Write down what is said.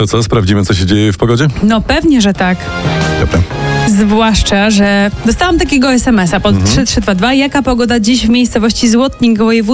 To co, sprawdzimy, co się dzieje w pogodzie? No pewnie, że tak. Dobra. Zwłaszcza, że dostałam takiego SMS-a pod 3322. Jaka pogoda dziś w miejscowości Złotnik, województwie